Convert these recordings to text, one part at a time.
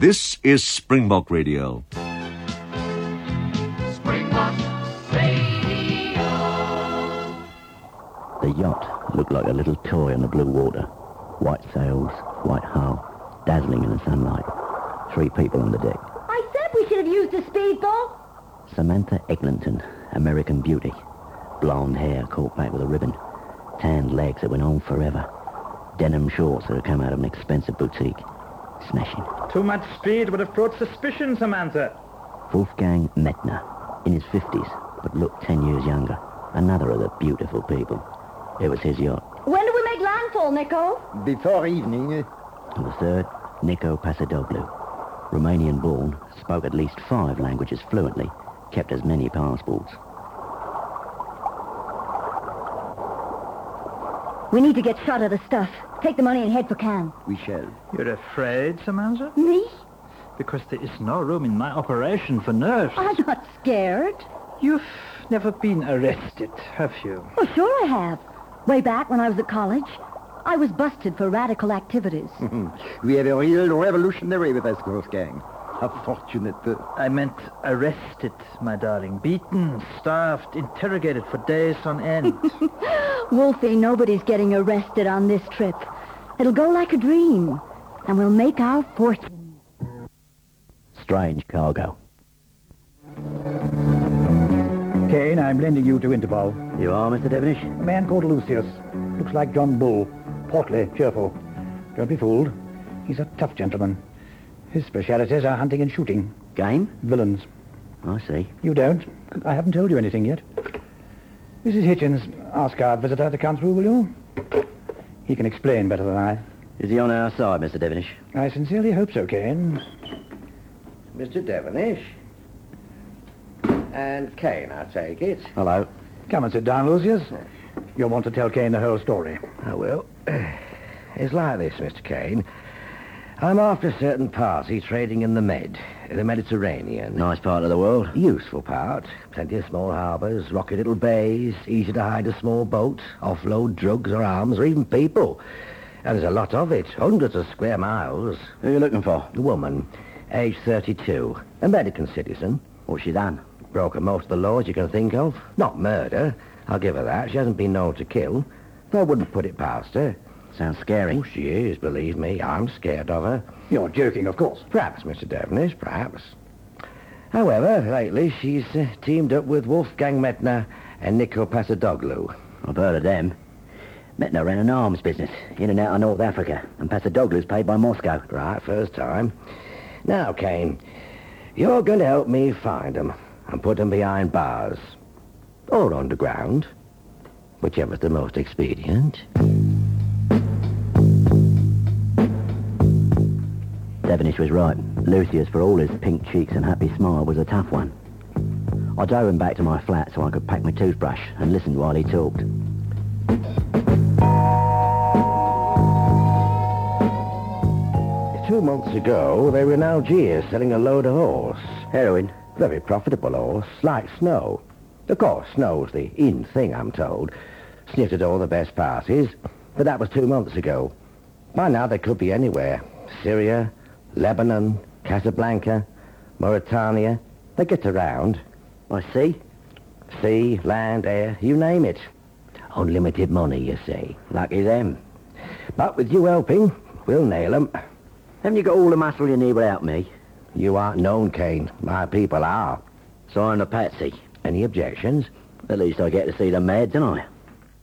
This is Springbok Radio. Springbok Radio. The yacht looked like a little toy on the blue water. White sails, white hull, dazzling in the sunlight. 3 people on the deck. I said we should have used a speedboat. Samantha Eglinton, American beauty. Blonde hair caught back with a ribbon. Tanned legs that went on forever. Denim shorts that had come out of an expensive boutique. Smashing. Too much speed would have brought suspicion, Samantha. Wolfgang Metner, in his 50s, but looked 10 years younger. Another of the beautiful people. It was his yacht. When do we make landfall, Nico? Before evening. And the third, Nico Pasadoglu. Romanian-born, spoke at least 5 languages fluently, kept as many passports. We need to get shot of the stuff. Take the money and head for Cannes. We shall. You're afraid, Samantha? Me? Because there is no room in my operation for nerves. I'm not scared. You've never been arrested, have you? Well, sure I have. Way back when I was at college, I was busted for radical activities. We have a real revolutionary with us, Wolfgang. How fortunate. I meant arrested, my darling. Beaten, starved, interrogated for days on end. Wolfie, nobody's getting arrested on this trip. It'll go like a dream, and we'll make our fortune. Strange cargo. Kane, I'm lending you to Interpol. You are, Mr. Devenish? A man called Lucius. Looks like John Bull. Portly, cheerful. Don't be fooled. He's a tough gentleman. His specialities are hunting and shooting. Game? Villains. I see. You don't. I haven't told you anything yet. Mrs. Hitchens, ask our visitor to come through, will you? He can explain better than I. Is he on our side, Mr. Devenish? I sincerely hope so, Kane. Mr. Devenish. And Kane, I take it. Hello. Come and sit down, Lucius. You'll want to tell Kane the whole story. I will. It's like this, Mr. Kane. I'm after a certain party trading in the Mediterranean. Nice part of the world. Useful part. Plenty of small harbours, rocky little bays, easy to hide a small boat, offload drugs or arms or even people. And there's a lot of it, hundreds of square miles. Who are you looking for? A woman, age 32, American citizen. What's she done? Broken most of the laws you can think of. Not murder, I'll give her that. She hasn't been known to kill. But I wouldn't put it past her. Sounds scary. Oh, she is, believe me. I'm scared of her. You're joking, of course. Perhaps, Mr. Devenish, perhaps. However, lately she's teamed up with Wolfgang Metner and Nico Pasadoglu. I've heard of them. Metner ran an arms business in and out of North Africa, and Pasadoglu's paid by Moscow. Right, first time. Now, Kane, you're going to help me find them and put them behind bars. Or underground. Whichever's the most expedient. Devenish was right. Lucius, for all his pink cheeks and happy smile, was a tough one. I drove him back to my flat so I could pack my toothbrush and listen while he talked. 2 months ago, they were in Algiers selling a load of horse. Heroin? Very profitable horse, like Snow. Of course, Snow's the in thing, I'm told. Sniffed at all the best parties, but that was 2 months ago. By now, they could be anywhere. Syria, Lebanon, Casablanca, Mauritania. They get around. I see. Sea, land, air, you name it. Unlimited money, you see. Lucky them. But with you helping, we'll nail 'em. Haven't you got all the muscle you need without me? You aren't known, Kane. My people are. So I'm a patsy. Any objections? At least I get to see the mad, don't I?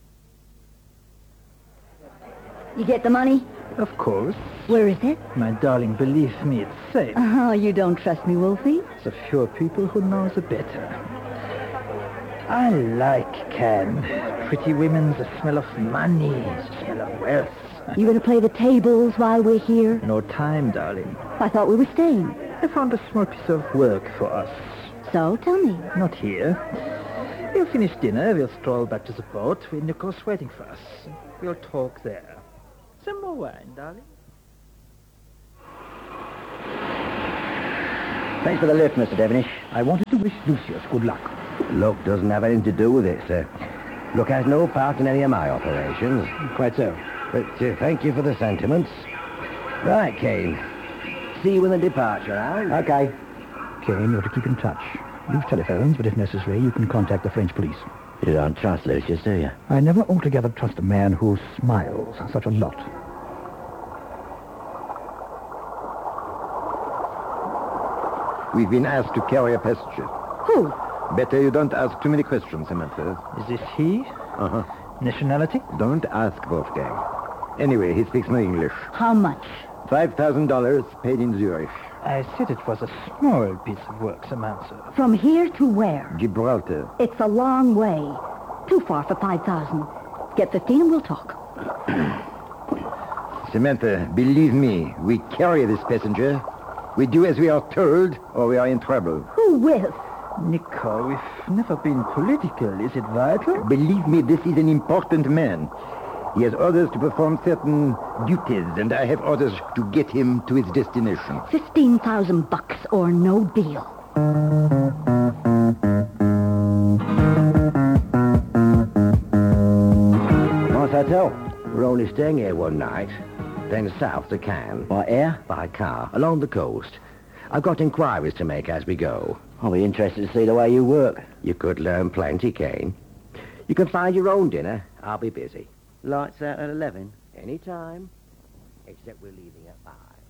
You get the money? Of course. Where is it? My darling, believe me, it's safe. Oh, you don't trust me, Wolfie? The fewer people who know, the better. I like Cannes. Pretty women, the smell of money, the smell of wealth. You going to play the tables while we're here? No time, darling. I thought we were staying. I found a small piece of work for us. So, tell me. Not here. We'll finish dinner, we'll stroll back to the boat where Nico's waiting for us. We'll talk there. Some more wine, darling. Thanks for the lift, Mr. Devenish. I wanted to wish Lucius good luck. Luck doesn't have anything to do with it, sir. Luck has no part in any of my operations. Quite so. But thank you for the sentiments. Right, Kane. See you in the departure, Al. Okay. Kane, you're to keep in touch. Use telephones, but if necessary, you can contact the French police. You don't trust Lucius, do you? I never altogether trust a man who smiles such a lot. We've been asked to carry a passenger. Who? Better you don't ask too many questions, Samantha. Is this he? Uh-huh. Nationality? Don't ask, Wolfgang. Anyway, he speaks no English. How much? $5,000 paid in Zurich. I said it was a small piece of work, Samantha. From here to where? Gibraltar. It's a long way. Too far for 5,000. Get 15 and we'll talk. Samantha, believe me, we carry this passenger. We do as we are told, or we are in trouble. Who with? Nico, we've never been political. Is it vital? Believe me, this is an important man. He has orders to perform certain duties, and I have orders to get him to his destination. $15,000 or no deal. Nice hotel. We're only staying here one night. Then south to Cannes. By air? By car, along the coast. I've got inquiries to make as we go. I'll be interested to see the way you work. You could learn plenty, Kane. You can find your own dinner. I'll be busy. Lights out at 11. Any time. Except we're leaving at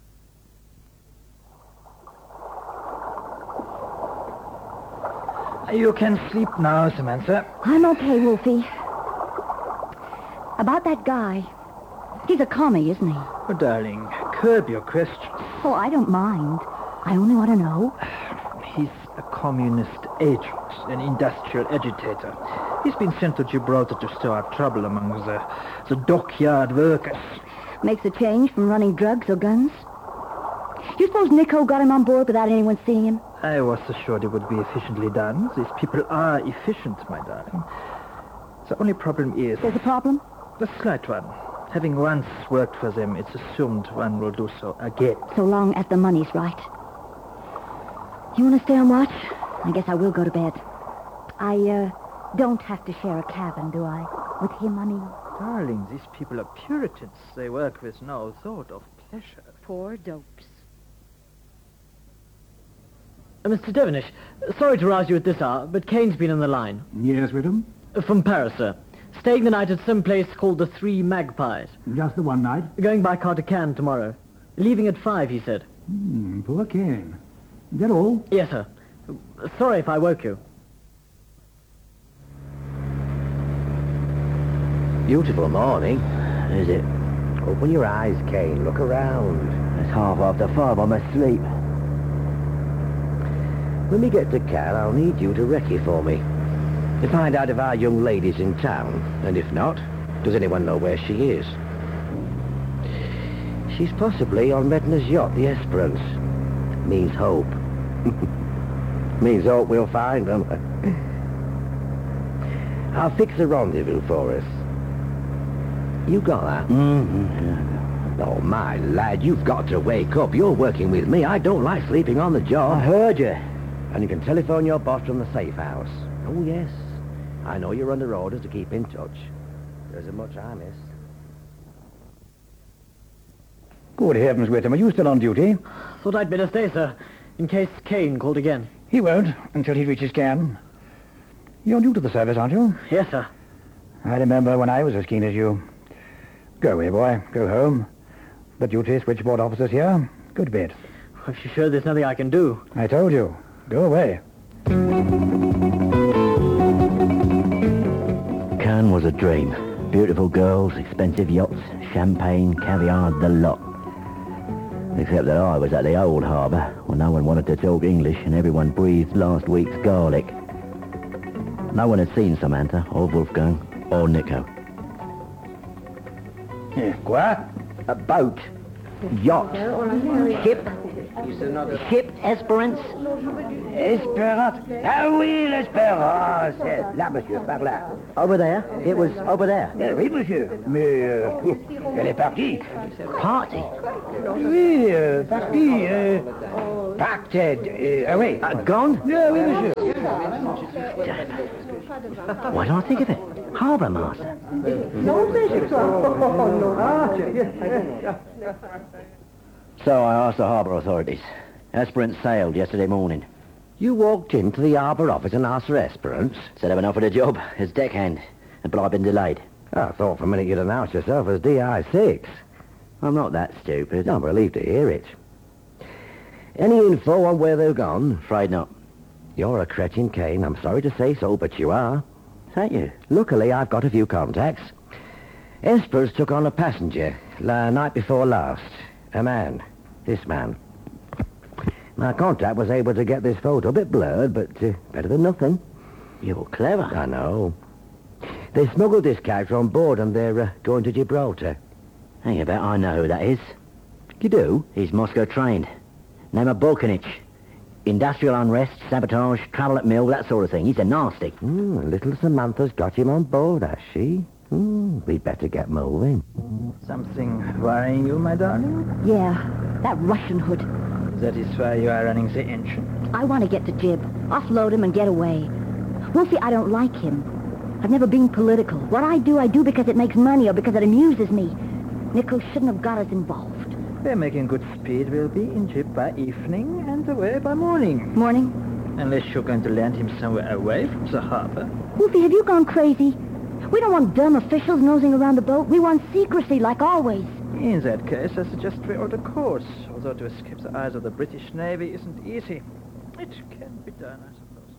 5. You can sleep now, Samantha. I'm okay, Wolfie. About that guy. He's a commie, isn't he? Oh, darling, curb your questions. Oh, I don't mind. I only want to know. He's a communist agent, an industrial agitator. He's been sent to Gibraltar to stir up trouble among the dockyard workers. Makes a change from running drugs or guns. You suppose Nico got him on board without anyone seeing him? I was assured it would be efficiently done. These people are efficient, my darling. The only problem is... There's a problem? A slight one. Having once worked for them, it's assumed one will do so again. So long as the money's right. You want to stay on watch? I guess I will go to bed. I, don't have to share a cabin, do I? With him, I mean. Darling, these people are Puritans. They work with no thought of pleasure. Poor dopes. Mr. Devenish, sorry to rouse you at this hour, but Kane's been on the line. Yes, Whittam? From Paris, sir. Staying the night at some place called the Three Magpies. Just the one night? Going by car to Cannes tomorrow. Leaving at 5, he said. Poor Kane. Is that all? Yes, sir. Sorry if I woke you. Beautiful morning. Is it? Open your eyes, Kane. Look around. It's 5:30. I'm asleep. When we get to Cannes, I'll need you to recce for me. To find out if our young lady's in town. And if not, does anyone know where she is? She's possibly on Medner's yacht, the Esperance. Means hope. Means hope we'll find them. I'll fix a rendezvous for us. You got that? Mm-hmm. Oh, my lad, you've got to wake up. You're working with me. I don't like sleeping on the job. I heard you. And you can telephone your boss from the safe house. Oh, yes. I know you're under orders to keep in touch. There isn't much I miss. Good heavens, Whittam, are you still on duty? Thought I'd better stay, sir, in case Kane called again. He won't, until he reaches Cannes. You're new to the service, aren't you? Yes, sir. I remember when I was as keen as you. Go away, boy. Go home. The duty switchboard officer's here. Go to bed. If you're sure there's nothing I can do. I told you. Go away. Cannes was a dream. Beautiful girls, expensive yachts, champagne, caviar, the lot. Except that I was at the old harbour, where no one wanted to talk English and everyone breathed last week's garlic. No one had seen Samantha, or Wolfgang, or Nico. Quoi? A boat. Yacht. Ship. Ship Esperance. Espérance. Ah oui, l'Espérance. Là, monsieur, par là. Over there? It was over there. Oui, monsieur. Mais, elle est partie. Party. Oui, partie. Pacted. Ah oui. Gone? Yeah, oui, monsieur. Why don't I think of it? Harbour master. So I asked the harbour authorities. Esperance sailed yesterday morning. You walked into the harbour office and asked for Esperance? Said I've been offered a job as deckhand, but I've been delayed. I thought for a minute you'd announced yourself as DI6. I'm not that stupid. I'm relieved to hear it. Any info on where they've gone? Afraid not. You're a cretin, Kane. I'm sorry to say so, but you are. Thank you. Luckily, I've got a few contacts. Esperance took on a passenger night before last. A man. This man. My contact was able to get this photo, a bit blurred, but better than nothing. You're clever. I know. They smuggled this character on board and they're going to Gibraltar. Hang about, I know who that is. You do? He's Moscow trained. Name of Balkanich. Industrial unrest, sabotage, trouble at mill, that sort of thing. He's a nasty. Little Samantha's got him on board, has she? We'd better get moving. Something worrying you, my darling? Yeah, that Russian hood. That is why you are running the engine. I want to get to Jib, offload him and get away. Wolfie, I don't like him. I've never been political. What I do because it makes money or because it amuses me. Nichols shouldn't have got us involved. We're making good speed. We'll be in Jib by evening and away by morning. Morning? Unless you're going to land him somewhere away from the harbor. Wolfie, have you gone crazy? We don't want dumb officials nosing around the boat. We want secrecy, like always. In that case, I suggest we alter course. Although to escape the eyes of the British Navy isn't easy. It can be done, I suppose.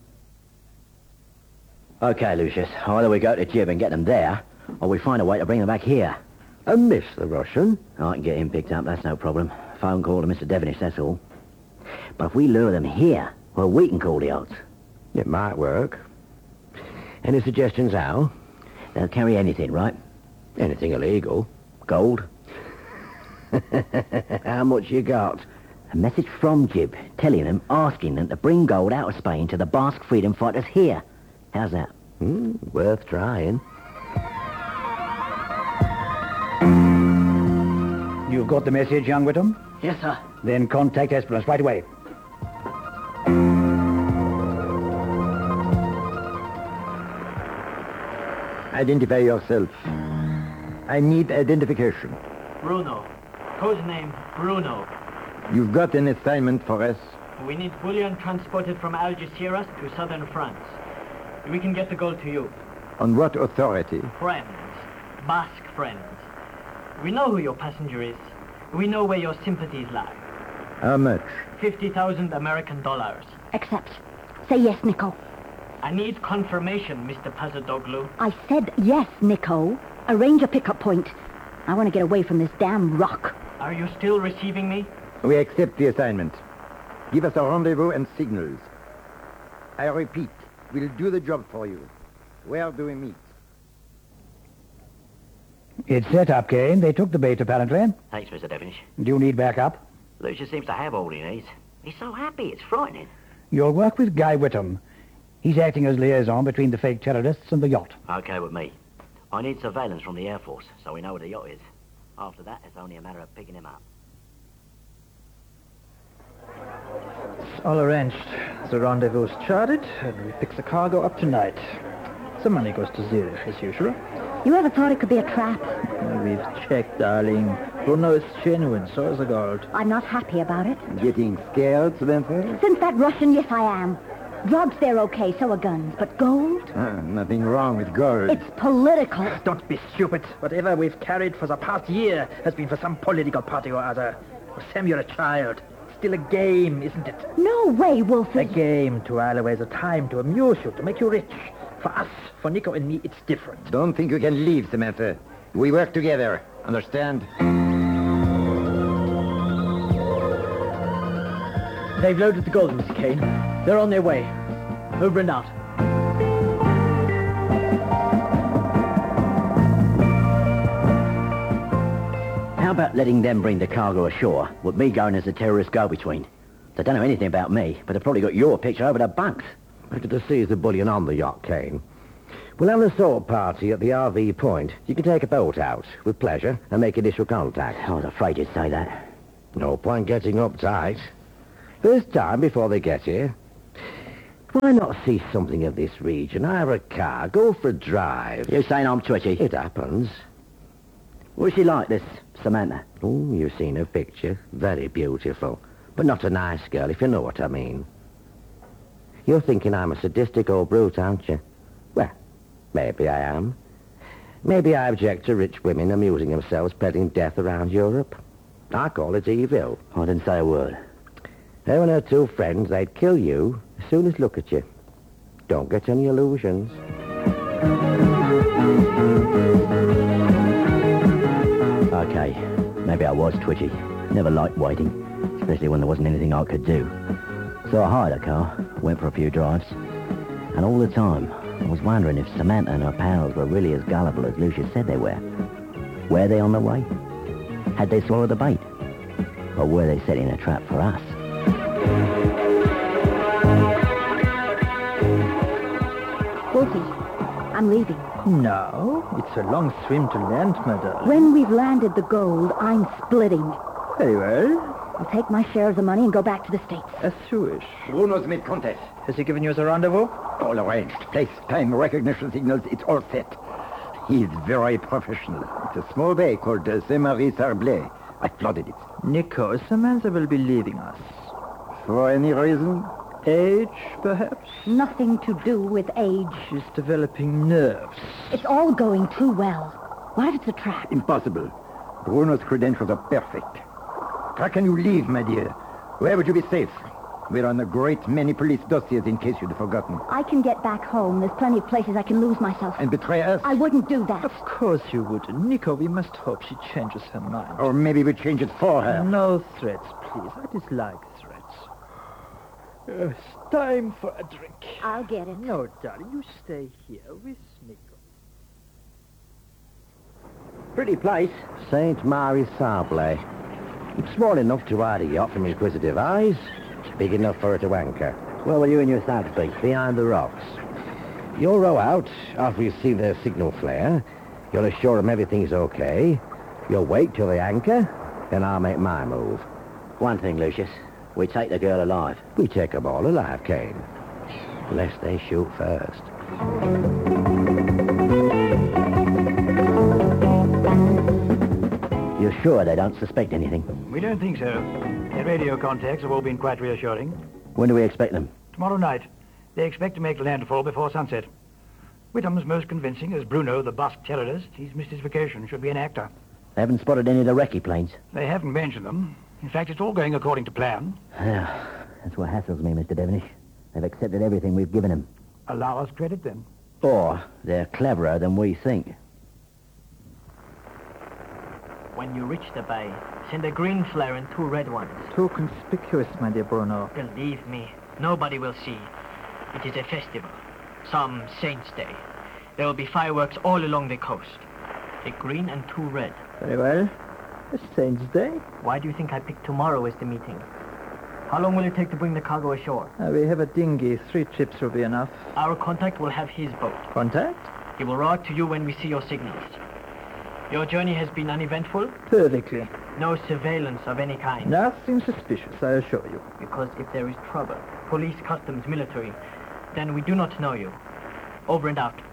Okay, Lucius. Either we go to Jib and get them there, or we find a way to bring them back here. And miss the Russian? I can get him picked up, that's no problem. Phone call to Mr. Devenish, that's all. But if we lure them here, well, we can call the odds. It might work. Any suggestions how? They'll carry anything, right? Anything illegal. Gold. How much you got? A message from Jib, telling them, asking them to bring gold out of Spain to the Basque freedom fighters here. How's that? Worth trying. You've got the message, young Whittam? Yes, sir. Then contact Esperance right away. Identify yourself. I need identification. Bruno. Codename Bruno. You've got an assignment for us. We need bullion transported from Algeciras to southern France. We can get the gold to you. On what authority? Friends. Basque friends. We know who your passenger is. We know where your sympathies lie. How much? 50,000 American dollars. Accept. Say yes, Nico. I need confirmation, Mr. Pazadoglu. I said yes, Nico. Arrange a pickup point. I want to get away from this damn rock. Are you still receiving me? We accept the assignment. Give us a rendezvous and signals. I repeat, we'll do the job for you. Where do we meet? It's set up, Kane. They took the bait, apparently. Thanks, Mr. Devenish. Do you need backup? Lucius seems to have all he needs. He's so happy, it's frightening. You'll work with Guy Whittam. He's acting as liaison between the fake terrorists and the yacht. Okay with me. I need surveillance from the Air Force, so we know where the yacht is. After that, it's only a matter of picking him up. It's all arranged. The rendezvous is charted, and we pick the cargo up tonight. The money goes to Zurich, as usual. You ever thought it could be a trap? We've checked, darling. Bruno is genuine, so is the gold. I'm not happy about it. Getting scared, Samantha? Since that Russian, yes, I am. Drugs, they're okay, so are guns. But gold? Nothing wrong with gold. It's political. Don't be stupid. Whatever we've carried for the past year has been for some political party or other. Sam, you're a child. Still a game, isn't it? No way, Wolfie. A game to while away the time, to amuse you, to make you rich. For us, for Nico and me, it's different. Don't think you can leave, Samantha. We work together. Understand? They've loaded the gold, Mr. Kane. They're on their way. Over and out. How about letting them bring the cargo ashore, with me going as a terrorist go-between? They don't know anything about me, but they've probably got your picture over their bunks. Better to seize the bullion on the yacht, Kane. We'll have an assault party at the RV point. You can take a boat out, with pleasure, and make initial contact. I was afraid you'd say that. No point getting uptight. There's time before they get here. Why not see something of this region? Hire a car, go for a drive. You saying I'm twitchy? It happens. What's she like, this Samantha? Oh, you've seen her picture. Very beautiful. But not a nice girl, if you know what I mean. You're thinking I'm a sadistic old brute, aren't you? Well, maybe I am. Maybe I object to rich women amusing themselves spreading death around Europe. I call it evil. I didn't say a word. Her and her two friends, they'd kill you as soon as look at you. Don't get any illusions. Okay, maybe I was twitchy. Never liked waiting, especially when there wasn't anything I could do. So I hired a car, went for a few drives, and all the time I was wondering if Samantha and her pals were really as gullible as Lucius said they were. Were they on the way? Had they swallowed the bait? Or were they setting a trap for us? Wolfie, I'm leaving. No, it's a long swim to land, my darling. When we've landed the gold, I'm splitting. Very well. I'll take my share of the money and go back to the States. As you wish. Bruno's made contact. Has he given you the rendezvous? All arranged. Place, time, recognition signals, it's all set. He's very professional. It's a small bay called Saint-Marie-Sarblay. I flooded it. Nico, Samantha will be leaving us. For any reason? Age, perhaps? Nothing to do with age. She's developing nerves. It's all going too well. What if it's a trap? Impossible. Bruno's credentials are perfect. How can you leave, my dear? Where would you be safe? We're on a great many police dossiers in case you'd forgotten. I can get back home. There's plenty of places I can lose myself. And betray us? I wouldn't do that. Of course you wouldn't. Nico, we must hope she changes her mind. Or maybe we change it for her. No threats, please. I dislike threats. It's time for a drink. I'll get it. No, darling, you stay here with Nico. Pretty place. St. Mary's Sarblay. It's small enough to hide a yacht from inquisitive eyes. Big enough for her to anchor. Where will you and your thugs be? Behind the rocks. You'll row out after you've seen their signal flare. You'll assure them everything's okay. You'll wait till they anchor. Then I'll make my move. One thing, Lucius. We take the girl alive. We take them all alive, Kane. Unless they shoot first. You're sure they don't suspect anything? We don't think so. Their radio contacts have all been quite reassuring. When do we expect them? Tomorrow night. They expect to make landfall before sunset. Whittam's most convincing as Bruno, the Basque terrorist. He's missed his vacation. Should be an actor. They haven't spotted any of the recce planes. They haven't mentioned them. In fact, it's all going according to plan. Yeah, that's what hassles me, Mr. Devenish. They've accepted everything we've given them. Allow us credit, then. Or they're cleverer than we think. When you reach the bay, send a green flare and 2 red ones. Too conspicuous, my dear Bruno. Believe me, nobody will see. It is a festival. Some Saint's Day. There will be fireworks all along the coast. A green and 2 red. Very well. A Saint's Day. Why do you think I picked tomorrow as the meeting? How long will it take to bring the cargo ashore? We have a dinghy. 3 trips will be enough. Our contact will have his boat. Contact? He will row to you when we see your signals. Your journey has been uneventful? Perfectly. No surveillance of any kind? Nothing suspicious, I assure you. Because if there is trouble, police, customs, military, then we do not know you. Over and out.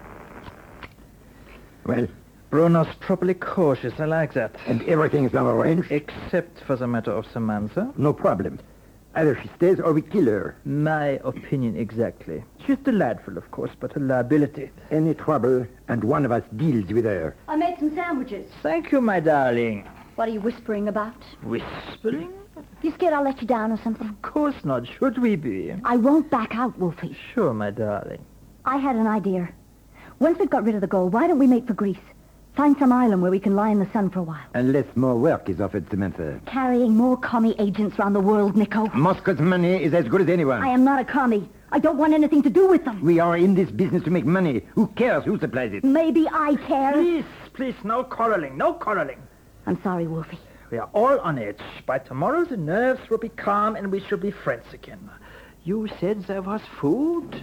Well, Bruno's properly cautious. I like that. and everything's now arranged? Except for the matter of Samantha. No problem. Either she stays or we kill her. My opinion exactly. She's delightful, of course, but a liability. Any trouble, and one of us deals with her. I made some sandwiches. Thank you, my darling. What are you whispering about? Whispering? You scared I'll let you down or something? Of course not. Should we be? I won't back out, Wolfie. Sure, my darling. I had an idea. Once we've got rid of the gold, why don't we make for Greece? Find some island where we can lie in the sun for a while. Unless more work is offered, Samantha. Carrying more commie agents around the world, Nico. Moscow's money is as good as anyone. I am not a commie. I don't want anything to do with them. We are in this business to make money. Who cares who supplies it? Maybe I care. Please, no quarreling, no quarreling. I'm sorry, Wolfie. We are all on edge. By tomorrow, the nerves will be calm and we shall be friends again. You said there was food?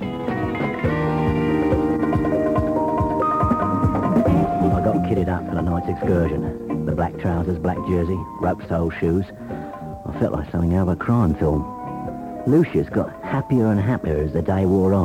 I got kitted up for the night's excursion. The black trousers, black jersey, rope-sole shoes. I felt like something out of a crime film. Lucius got happier and happier as the day wore on.